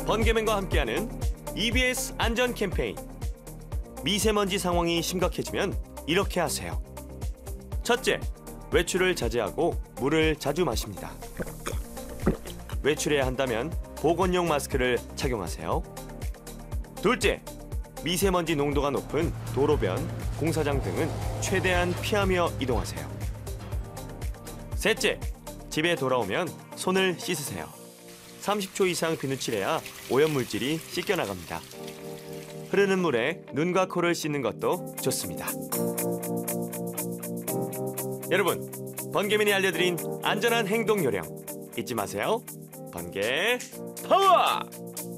번개맨과 함께하는 EBS 안전 캠페인. 미세먼지 상황이 심각해지면 이렇게 하세요. 첫째, 외출을 자제하고 물을 자주 마십니다. 외출해야 한다면 보건용 마스크를 착용하세요. 둘째, 미세먼지 농도가 높은 도로변, 공사장 등은 최대한 피하며 이동하세요. 셋째, 집에 돌아오면 손을 씻으세요. 30초 이상 비누칠해야 오염물질이 씻겨나갑니다. 흐르는 물에 눈과 코를 씻는 것도 좋습니다. 여러분, 번개맨이 알려드린 안전한 행동 요령 잊지 마세요. 번개 파워!